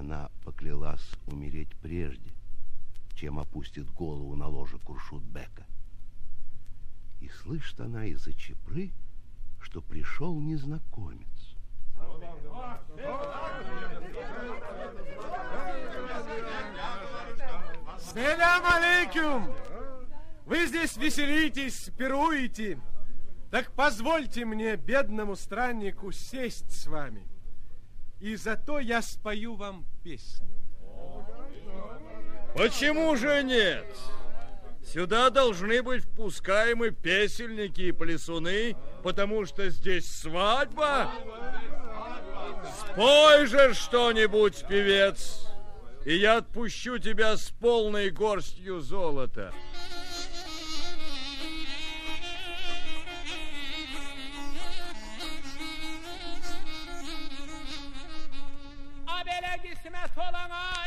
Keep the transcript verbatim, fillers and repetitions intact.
она поклялась умереть прежде, чем опустит голову на ложе Куршут-бека. И слышит она из-за чепры, что пришел незнакомец. Селям алейкум! Вы здесь веселитесь, пируете. Так позвольте мне, бедному страннику, сесть с вами. И зато я спою вам песню. Почему же нет? Сюда должны быть впускаемы песельники и плясуны, потому что здесь свадьба. Спой же что-нибудь, певец, и я отпущу тебя с полной горстью золота. Abele kısmet olana